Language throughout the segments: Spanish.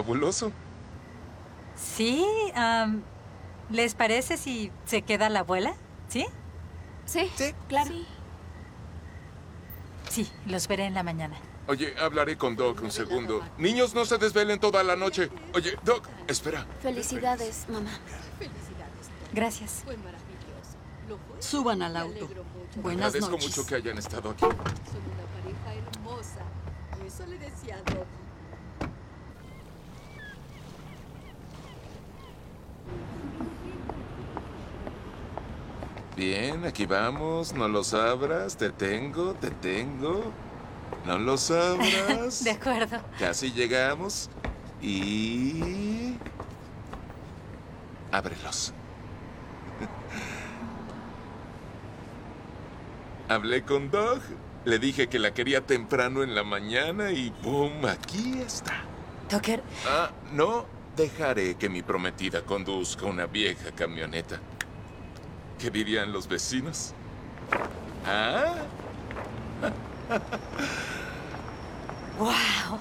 fabuloso. Sí, ¿les parece si se queda la abuela? ¿Sí? Sí, Sí. claro. Sí, los veré en la mañana. Oye, hablaré con Doc un segundo. Niños, no se desvelen toda la noche. Oye, Doc, espera. Felicidades, mamá. Gracias. Suban al auto. Buenas Agradezco noches. mucho que hayan estado aquí. Son una pareja hermosa. Eso le decía a Doggy. Bien, aquí vamos. No los abras. Te tengo. No los abras. De acuerdo. Casi llegamos. Y... ábrelos. Hablé con Doug. Le dije que la quería temprano en la mañana y ¡pum! Aquí está. Tucker, No dejaré que mi prometida conduzca una vieja camioneta. ¿Qué dirían los vecinos? wow.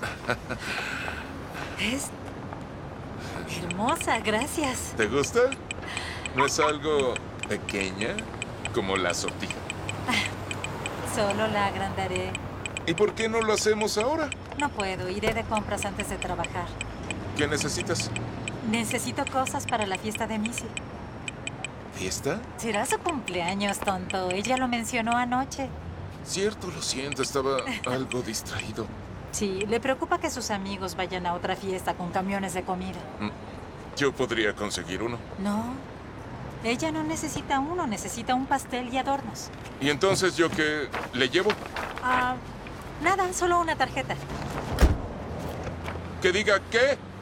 Es hermosa, gracias. ¿Te gusta? ¿No es algo pequeña como la sortija? Solo la agrandaré. ¿Y por qué no lo hacemos ahora? No puedo, iré de compras antes de trabajar. ¿Qué necesitas? Necesito cosas para la fiesta de Missy. ¿Fiesta? Será su cumpleaños, tonto. Ella lo mencionó anoche. Cierto, lo siento, estaba algo distraído. Sí, le preocupa que sus amigos vayan a otra fiesta con camiones de comida. Yo podría conseguir uno. No, ella no necesita uno, necesita un pastel y adornos. ¿Y entonces yo qué le llevo? Nada, solo una tarjeta. ¿Que diga qué?